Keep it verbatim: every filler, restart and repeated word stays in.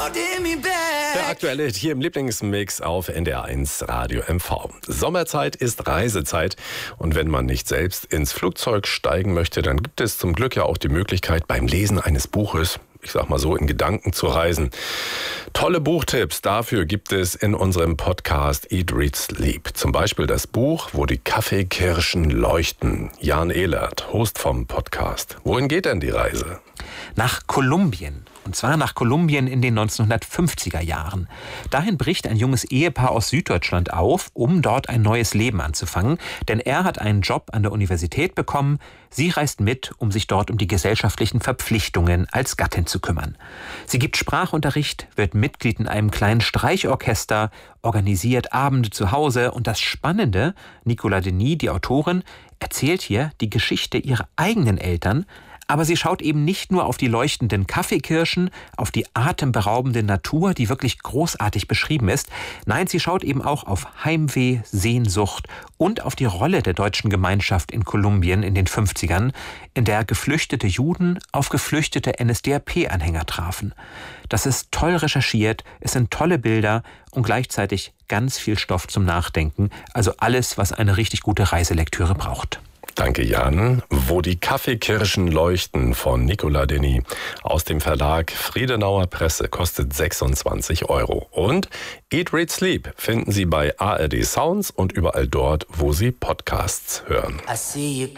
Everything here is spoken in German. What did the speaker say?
Der aktuelle Hit hier im Lieblingsmix auf N D R eins Radio M V. Sommerzeit ist Reisezeit und wenn man nicht selbst ins Flugzeug steigen möchte, dann gibt es zum Glück ja auch die Möglichkeit, beim Lesen eines Buches, ich sag mal so, in Gedanken zu reisen. Tolle Buchtipps dafür gibt es in unserem Podcast Eat, Read, Sleep. Zum Beispiel das Buch, wo die Kaffeekirschen leuchten. Jan Ehlert, Host vom Podcast. Wohin geht denn die Reise? Nach Kolumbien. Und zwar nach Kolumbien in den neunzehnhundertfünfziger Jahren. Dahin bricht ein junges Ehepaar aus Süddeutschland auf, um dort ein neues Leben anzufangen. Denn er hat einen Job an der Universität bekommen. Sie reist mit, um sich dort um die gesellschaftlichen Verpflichtungen als Gattin zu kümmern. Sie gibt Sprachunterricht, wird Mitglied in einem kleinen Streichorchester, organisiert Abende zu Hause. Und das Spannende, Nicolas Denis, die Autorin, erzählt hier die Geschichte ihrer eigenen Eltern. Aber sie schaut eben nicht nur auf die leuchtenden Kaffeekirschen, auf die atemberaubende Natur, die wirklich großartig beschrieben ist. Nein, sie schaut eben auch auf Heimweh, Sehnsucht und auf die Rolle der deutschen Gemeinschaft in Kolumbien in den fünfzigern, in der geflüchtete Juden auf geflüchtete N S D A P-Anhänger trafen. Das ist toll recherchiert, es sind tolle Bilder und gleichzeitig ganz viel Stoff zum Nachdenken. Also alles, was eine richtig gute Reiselektüre braucht. Danke, Jan. Wo die Kaffeekirschen leuchten von Nicolas Denis aus dem Verlag Friedenauer Presse kostet sechsundzwanzig Euro. Und Eat, Read, Sleep finden Sie bei A R D Sounds und überall dort, wo Sie Podcasts hören. I see you